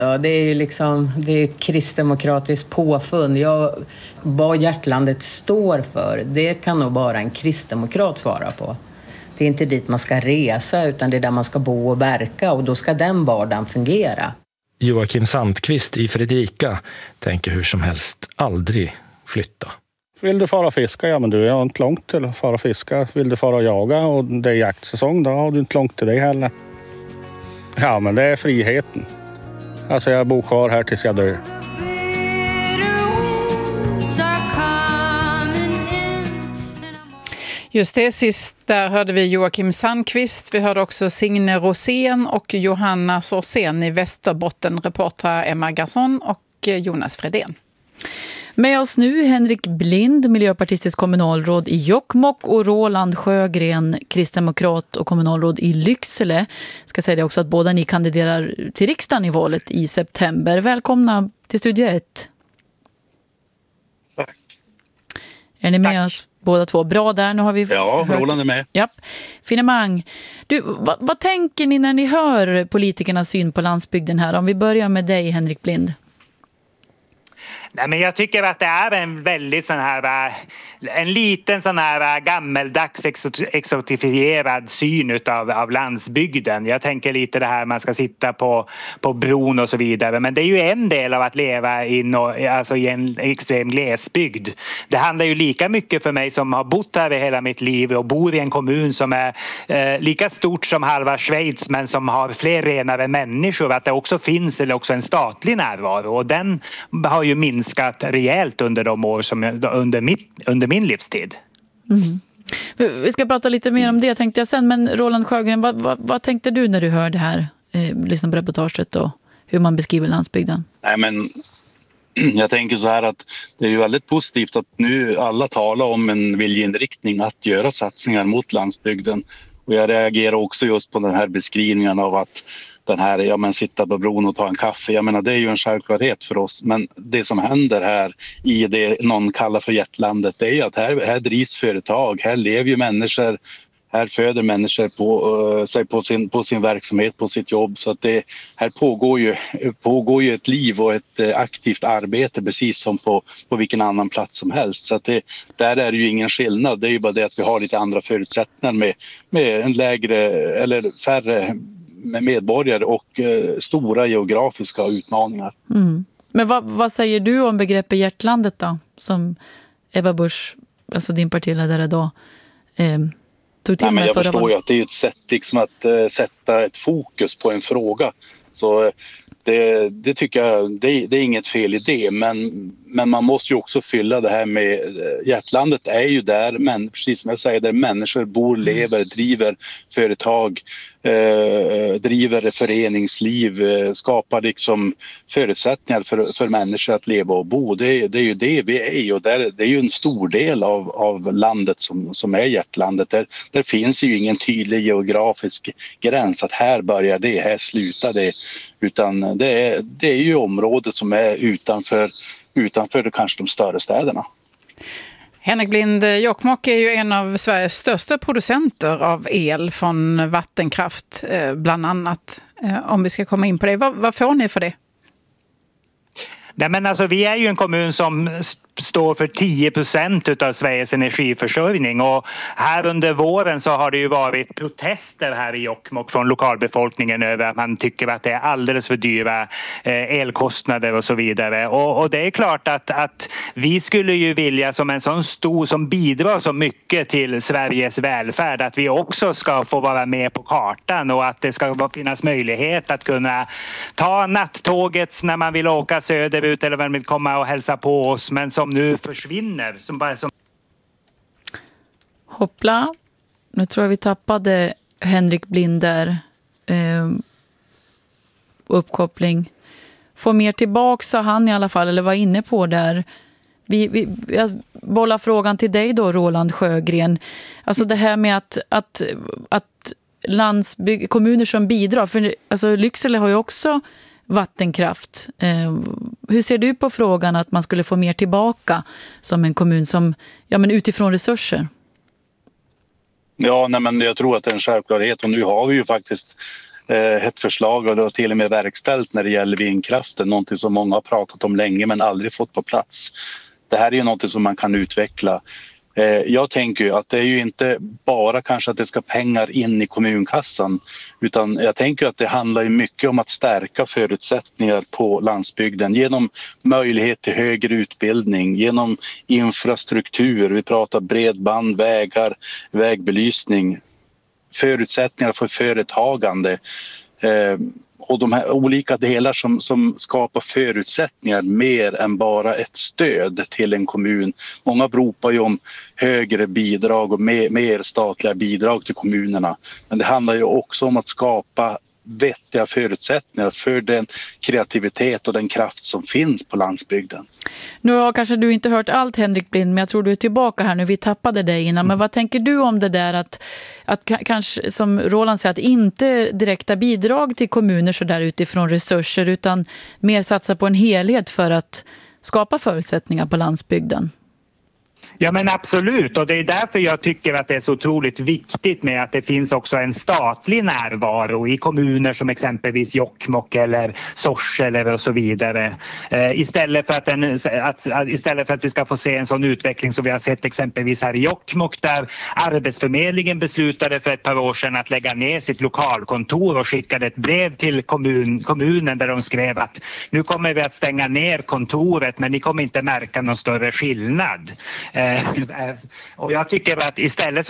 Ja, det är ju det är ett kristdemokratiskt påfund. Vad Hjärtlandet står för, det kan nog bara en kristdemokrat svara på. Det är inte dit man ska resa, utan det är där man ska bo och verka, och då ska den vardagen fungera. Joakim Sandqvist i Fredrika tänker hur som helst aldrig flytta. Vill du fara och fiska? Ja, men du har inte långt till att fara och fiska. Vill du fara och jaga och det är jaktsäsong, då har du inte långt till det heller. Ja, men det är friheten. Alltså jag bor kvar här tills jag dör. Just det, sist där hörde vi Joakim Sandqvist. Vi hörde också Signe Rosén och Johanna Sorsén i Västerbotten, reportrar Emma Garson och Jonas Fredén. Med oss nu Henrik Blind, miljöpartistisk kommunalråd i Jokkmokk, och Roland Sjögren, kristdemokrat och kommunalråd i Lycksele. Ska säga det också att båda ni kandiderar till riksdagen i valet i september. Välkomna till Studio 1. Tack. Är ni med oss båda två? Bra där, nu har vi Roland är med. Japp. Finemang. Du, vad tänker ni när ni hör politikernas syn på landsbygden här? Om vi börjar med dig, Henrik Blind. Nej, men jag tycker att det är en väldigt en liten gammeldags exotifierad syn av landsbygden. Jag tänker lite det här man ska sitta på bron och så vidare. Men det är ju en del av att leva i en extrem glesbygd. Det handlar ju lika mycket för mig som har bott här i hela mitt liv och bor i en kommun som är lika stort som halva Schweiz, men som har fler renare människor. Att det också finns också en statlig närvaro, och den har ju minskat rejält under de år som under min livstid. Mm. Vi ska prata lite mer om det, tänkte jag sen. Men Roland Sjögren, vad tänkte du när du hörde det här liksom på reportaget och hur man beskriver landsbygden? Nej, men jag tänker så här att det är ju väldigt positivt att nu alla talar om en viljeinriktning att göra satsningar mot landsbygden. Och jag reagerar också just på den här beskrivningen av att den här, sitta på bron och ta en kaffe. Jag menar, det är ju en självklarhet för oss. Men det som händer här i det någon kallar för hjärtlandet, det är ju att här drivs företag. Här lever ju människor. Här föder människor på sin verksamhet, på sitt jobb. Så att här pågår ju ett liv och ett aktivt arbete precis som på vilken annan plats som helst. Så att där är det ju ingen skillnad. Det är ju bara det att vi har lite andra förutsättningar med en lägre eller färre medborgare och stora geografiska utmaningar. Mm. Men vad säger du om begreppet hjärtlandet då? Som Eva Busch, alltså din partiledare då, tog till med. Jag förstår ju att det är ett sätt liksom att sätta ett fokus på en fråga. Så det tycker jag, det är inget fel i det, men man måste ju också fylla det här med hjärtlandet är ju där, men precis som jag säger, där människor bor, lever, driver företag, driver föreningsliv, skapar liksom förutsättningar för människor att leva och bo. Det är ju det vi är, och det är ju en stor del av landet som är hjärtlandet. Där finns ju ingen tydlig geografisk gräns att här börjar det, här slutar det, utan det är ju området som är utanför kanske de större städerna. Henrik Blind, Jokkmokk är ju en av Sveriges största producenter av el från vattenkraft, bland annat. Om vi ska komma in på det, vad får ni för det? Nej, men alltså, vi är ju en kommun som står för 10% av Sveriges energiförsörjning, och här under våren så har det ju varit protester här i Jokkmokk från lokalbefolkningen över att man tycker att det är alldeles för dyra elkostnader och så vidare. Och det är klart att vi skulle ju vilja, som en sån stor som bidrar så mycket till Sveriges välfärd, att vi också ska få vara med på kartan, och att det ska finnas möjlighet att kunna ta nattåget när man vill åka söderut eller man vill komma och hälsa på oss, men som nu försvinner. Hoppla. Nu tror jag vi tappade Henrik Blind där. Uppkoppling. Få mer tillbaka, sa han i alla fall, eller var inne på där. Jag bollar frågan till dig då, Roland Sjögren. Alltså det här med att kommuner som bidrar, för alltså Lycksele har ju också vattenkraft. Hur ser du på frågan att man skulle få mer tillbaka som en kommun som, utifrån resurser? Ja, men jag tror att det är en självklarhet, och nu har vi ju faktiskt ett förslag och det har till och med verkställt när det gäller vindkraften. Någonting som många har pratat om länge men aldrig fått på plats. Det här är ju något som man kan utveckla. Jag tänker ju att det är ju inte bara kanske att det ska pengar in i kommunkassan, utan jag tänker att det handlar ju mycket om att stärka förutsättningar på landsbygden genom möjlighet till högre utbildning, genom infrastruktur, vi pratar bredband, vägar, vägbelysning, förutsättningar för företagande. Och de här olika delar som skapar förutsättningar mer än bara ett stöd till en kommun. Många ropar ju om högre bidrag och mer statliga bidrag till kommunerna. Men det handlar ju också om att skapa vettiga förutsättningar för den kreativitet och den kraft som finns på landsbygden. Nu har kanske du inte hört allt, Henrik Blind, men jag tror du är tillbaka här nu. Vi tappade dig innan. Men vad tänker du om det där att kanske, som Roland säger, att inte direkta bidrag till kommuner så där utifrån resurser, utan mer satsa på en helhet för att skapa förutsättningar på landsbygden? Ja men absolut, och det är därför jag tycker att det är så otroligt viktigt med att det finns också en statlig närvaro i kommuner som exempelvis Jokkmokk eller Sorsele och så vidare. Istället för att vi ska få se en sån utveckling som vi har sett exempelvis här i Jokkmokk, där Arbetsförmedlingen beslutade för ett par år sedan att lägga ner sitt lokalkontor och skickade ett brev till kommunen där de skrev att nu kommer vi att stänga ner kontoret men ni kommer inte märka någon större skillnad. Och jag tycker att istället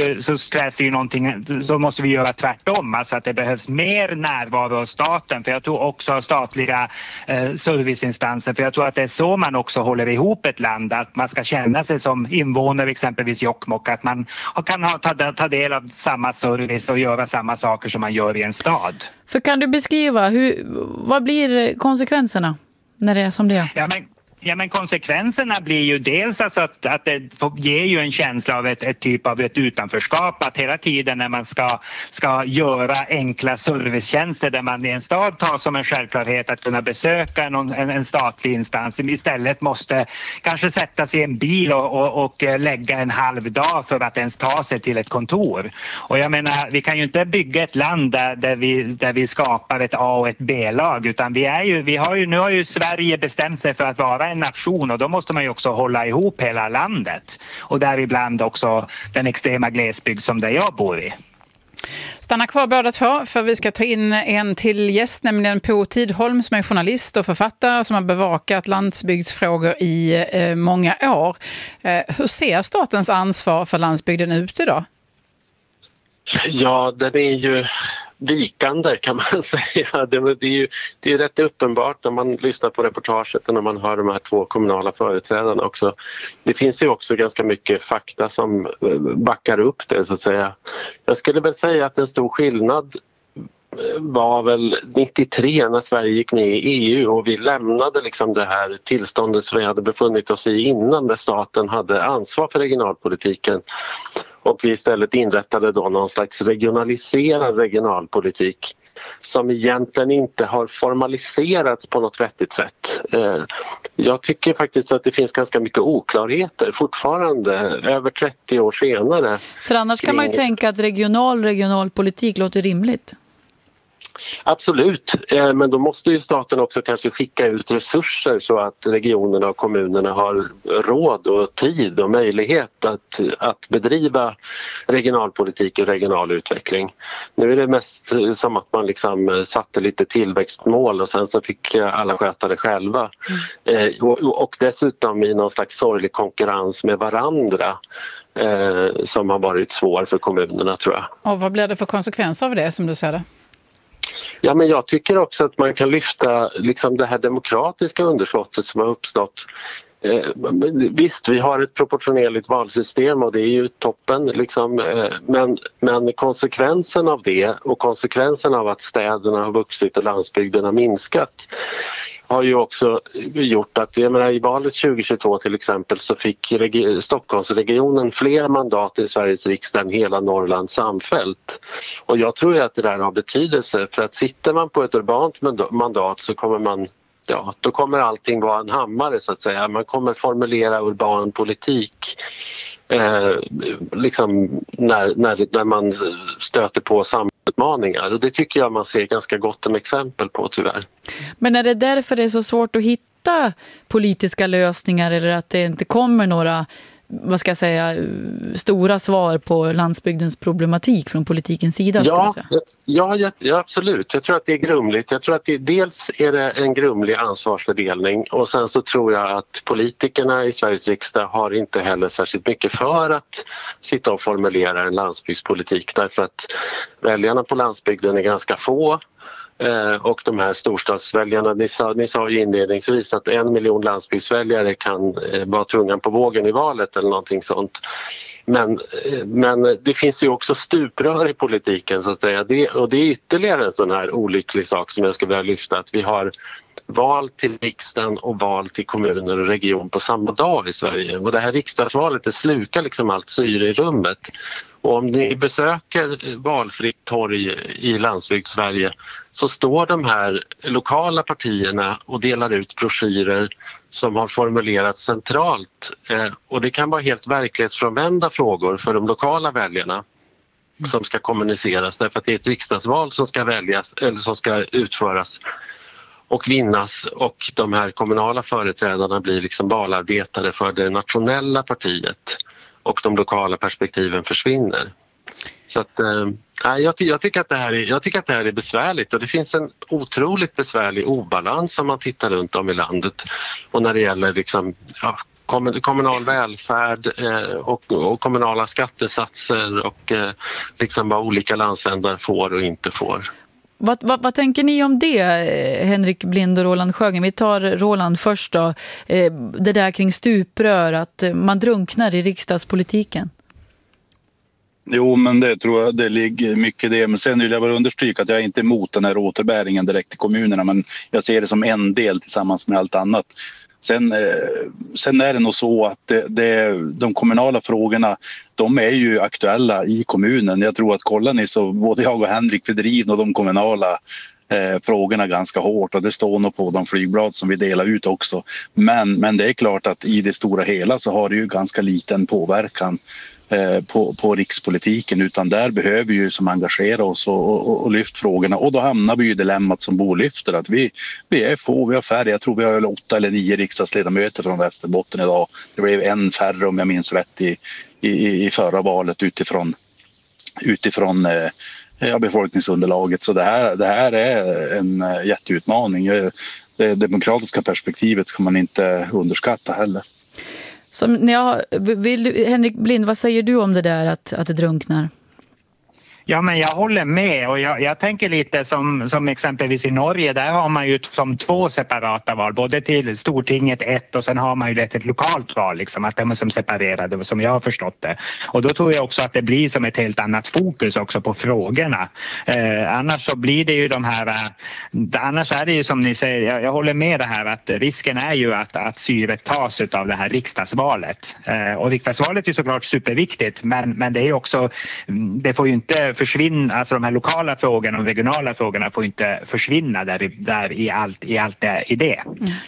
så måste vi göra tvärtom, alltså att det behövs mer närvaro av staten, för jag tror också statliga serviceinstanser, för jag tror att det är så man också håller ihop ett land, att man ska känna sig som invånare exempelvis Jokkmokk, att man kan ta del av samma service och göra samma saker som man gör i en stad. För kan du beskriva vad blir konsekvenserna när det är som det är? Ja, men konsekvenserna blir ju dels alltså att det ger ju en känsla av ett typ av ett utanförskap, att hela tiden när man ska göra enkla servicetjänster där man i en stad tar som en självklarhet att kunna besöka en statlig instans, istället måste kanske sätta sig i en bil och lägga en halv dag för att ens ta sig till ett kontor. Och jag menar, vi kan ju inte bygga ett land där vi skapar ett A- och ett B-lag, utan nu har ju Sverige bestämt sig för att vara en nation, och då måste man ju också hålla ihop hela landet, och där ibland också den extrema glesbygd som där jag bor i. Stanna kvar båda två, för vi ska ta in en till gäst, nämligen Po Tidholm som är journalist och författare som har bevakat landsbygdsfrågor i många år. Hur ser statens ansvar för landsbygden ut idag? Ja, den är ju vikande kan man säga. Det är rätt uppenbart när man lyssnar på reportaget och när man hör de här två kommunala företrädarna också. Det finns ju också ganska mycket fakta som backar upp det, så att säga. Jag skulle väl säga att en stor skillnad var väl 93 när Sverige gick med i EU och vi lämnade liksom det här tillståndet som vi hade befunnit oss i innan, där staten hade ansvar för regionalpolitiken. Och vi istället inrättade då någon slags regionaliserad regionalpolitik som egentligen inte har formaliserats på något vettigt sätt. Jag tycker faktiskt att det finns ganska mycket oklarheter fortfarande, över 30 år senare. För annars kan man ju tänka att regionalpolitik låter rimligt. Absolut, men då måste ju staten också kanske skicka ut resurser så att regionerna och kommunerna har råd och tid och möjlighet att bedriva regionalpolitik och regional utveckling. Nu är det mest som att man liksom satte lite tillväxtmål och sen så fick alla sköta det själva. Och dessutom i någon slags sorglig konkurrens med varandra som har varit svår för kommunerna, tror jag. Och vad blir det för konsekvenser av det, som du säger det? Ja, men jag tycker också att man kan lyfta liksom det här demokratiska underskottet som har uppstått. Visst, vi har ett proportionerligt valsystem och det är ju toppen liksom, men konsekvensen av det och konsekvensen av att städerna har vuxit och landsbygden har minskat har ju också gjort att, jag menar, i valet 2022 till exempel så fick Stockholmsregionen fler mandat i Sveriges riksdag än hela Norrland samfällt. Och jag tror att det där har betydelse, för att sitter man på ett urbant mandat så kommer då kommer allting vara en hammare, så att säga. Man kommer formulera urban politik liksom när man stöter på samma utmaningar. Och det tycker jag man ser ganska gott om exempel på, tyvärr. Men är det därför det är så svårt att hitta politiska lösningar, eller att det inte kommer några, vad ska jag säga, stora svar på landsbygdens problematik från politikens sida? Ja, absolut. Jag tror att det är grumligt. Jag tror att dels är det en grumlig ansvarsfördelning, och sen så tror jag att politikerna i Sveriges riksdag har inte heller särskilt mycket för att sitta och formulera en landsbygdspolitik, därför att väljarna på landsbygden är ganska få. Och de här storstadsväljarna, ni sa ju inledningsvis att 1 miljon landsbygdsväljare kan vara tungan på vågen i valet eller någonting sånt. Men det finns ju också stuprör i politiken, så att säga. Och det är ytterligare en sån här olycklig sak som jag skulle vilja lyfta, att vi har val till riksdagen och val till kommuner och region på samma dag i Sverige. Och det här riksdagsvalet, det slukar liksom allt syre i rummet. Och om ni besöker valfritt torg i landsbygdssverige så står de här lokala partierna och delar ut broschyrer som har formulerats centralt. Och det kan vara helt verklighetsfrånvända frågor för de lokala väljarna som ska kommuniceras, därför att det är ett riksdagsval som ska väljas eller som ska utföras och vinnas, och de här kommunala företrädarna blir liksom valarbetare för det nationella partiet och de lokala perspektiven försvinner. Så att, jag tycker att det här är besvärligt, och det finns en otroligt besvärlig obalans om man tittar runt om i landet, och när det gäller liksom, kommunal välfärd och kommunala skattesatser och liksom vad olika landsändar får och inte får. Vad tänker ni om det, Henrik Blind och Roland Sjögren? Vi tar Roland först då. Det där kring stuprör, att man drunknar i riksdagspolitiken. Jo, men det tror jag det ligger mycket i det. Men sen vill jag bara understryka att jag är inte emot den här återbäringen direkt till kommunerna, men jag ser det som en del tillsammans med allt annat. Sen är det nog så att de kommunala frågorna, de är ju aktuella i kommunen. Jag tror att kollar ni så både jag och Henrik bedriver de kommunala frågorna ganska hårt, och det står nog på de flygblad som vi delar ut också. Men det är klart att i det stora hela så har det ju ganska liten påverkan på rikspolitiken, utan där behöver vi ju som engagera oss och lyfta frågorna, och då hamnar vi ju i dilemmat som Bo lyfter, att vi är få, vi har färre. Jag tror vi har 8 eller 9 riksdagsledamöter från Västerbotten idag. Det blev en färre om jag minns rätt i förra valet utifrån befolkningsunderlaget. Så det här är en jätteutmaning. Det demokratiska perspektivet kan man inte underskatta heller. Henrik Blind, vad säger du om det där att det drunknar? Ja, men jag håller med, och jag tänker lite som exempelvis i Norge, där har man ju som 2 separata val, både till Stortinget 1 och sen har man ju ett lokalt val, liksom, att de är som separerade, som jag har förstått det. Och då tror jag också att det blir som ett helt annat fokus också på frågorna. Annars så blir det ju annars är det ju som ni säger, jag håller med det här, att risken är ju att syret tas av det här riksdagsvalet. Och riksdagsvalet är ju såklart superviktigt, men det är ju också, det får ju inte försvinna, alltså de här lokala frågorna och regionala frågorna får inte försvinna där i allt det.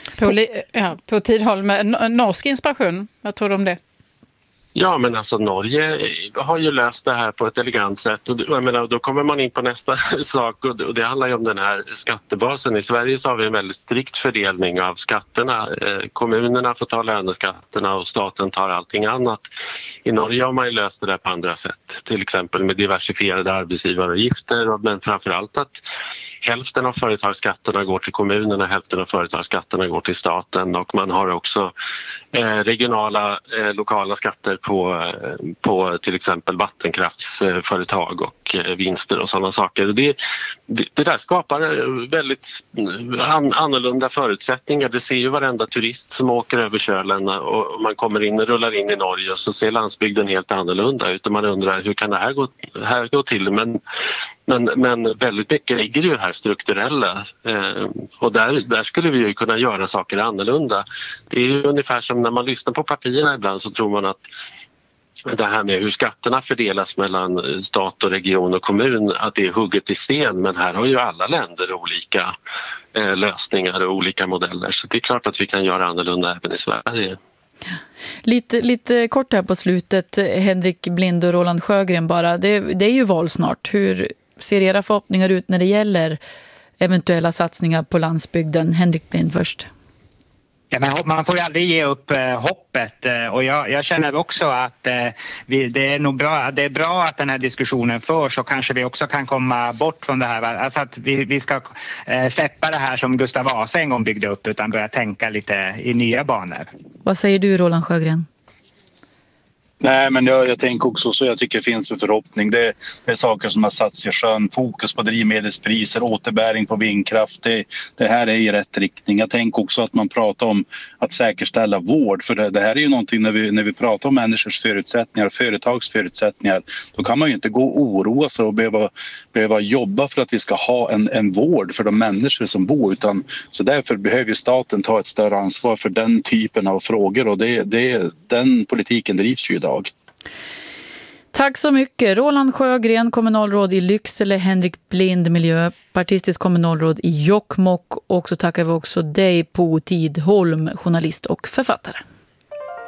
På Tidholm, norsk inspiration, vad tror du om det? Ja, men alltså Norge har ju löst det här på ett elegant sätt, och jag menar, då kommer man in på nästa sak, och det handlar ju om den här skattebasen. I Sverige så har vi en väldigt strikt fördelning av skatterna. Kommunerna får ta löneskatterna och staten tar allting annat. I Norge har man ju löst det där på andra sätt, till exempel med diversifierade arbetsgivaravgifter, men framförallt att hälften av företagsskatterna går till kommunerna, hälften av företagsskatterna går till staten, och man har också regionala lokala skatter på till exempel vattenkraftsföretag och vinster och sådana saker. Det där skapar väldigt annorlunda förutsättningar. Det ser ju varenda turist som åker över kölen, och man kommer in och rullar in i Norge, och så ser landsbygden helt annorlunda ut, och man undrar hur kan det här gå till? Men väldigt mycket ligger ju här strukturella, och där skulle vi ju kunna göra saker annorlunda. Det är ju ungefär som när man lyssnar på partierna ibland, så tror man att det här med hur skatterna fördelas mellan stat och region och kommun, att det är hugget i sten, men här har ju alla länder olika lösningar och olika modeller, så det är klart att vi kan göra annorlunda även i Sverige. Lite kort här på slutet, Henrik Blind och Roland Sjögren bara. Det är ju val snart. Hur ser era förhoppningar ut när det gäller eventuella satsningar på landsbygden? Henrik Blind först. Ja, men man får ju aldrig ge upp hoppet och jag känner också att det är nog bra. Det är bra att den här diskussionen förs och kanske vi också kan komma bort från det här. Alltså att vi ska släppa det här som Gustav Vasa en gång byggde upp utan börja tänka lite i nya banor. Vad säger du, Roland Sjögren? Nej, men jag tänker också så. Jag tycker det finns en förhoppning. Det är saker som har satts i sjön. Fokus på drivmedelspriser, återbäring på vindkraft. Det här är i rätt riktning. Jag tänker också att man pratar om att säkerställa vård. För det här är ju någonting när vi pratar om människors förutsättningar, företags förutsättningar. Då kan man ju inte gå och oroa sig och behöva jobba för att vi ska ha en vård för de människor som bor. Så därför behöver staten ta ett större ansvar för den typen av frågor. Och den politiken drivs ju idag. Tack så mycket. Roland Sjögren, kommunalråd i Lycksele, Henrik Blind, miljöpartistisk kommunalråd i Jokkmokk, och så tackar vi också dig, Po Tidholm, journalist och författare.